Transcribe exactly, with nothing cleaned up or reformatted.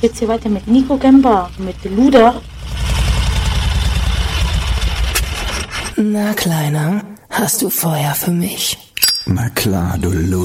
Geht's hier weiter mit Nico Gemba, mit Luda. Na, Kleiner, hast du Feuer für mich? Na klar, du Lu.